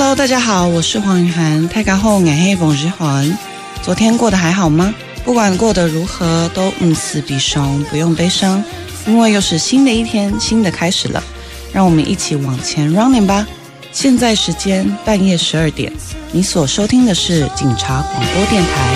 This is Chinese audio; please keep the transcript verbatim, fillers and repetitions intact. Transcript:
Hello， 大家好，我是黄雨涵。大家好，我是彭之涵。昨天过得还好吗？不管过得如何，都唔死必伤，不用悲伤，因为又是新的一天，新的开始了。让我们一起往前 running 吧。现在时间半夜十二点，你所收听的是警察广播电台